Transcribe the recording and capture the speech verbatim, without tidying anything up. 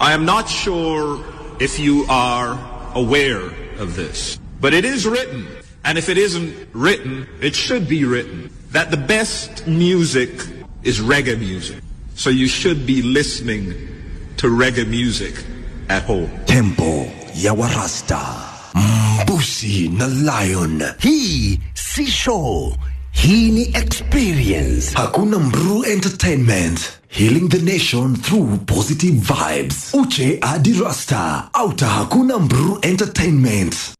I am not sure if you are aware of this, but it is written, and if it isn't written, it should be written, that the best music is reggae music. So you should be listening to reggae music at home. Tempo ya Warasta, Mbusi na Lion. Hii si show, hii ni experience. Hakuna Mru Entertainment, healing the nation through positive vibes. Uche Adi Rasta, auta Hakuna Mru Entertainment.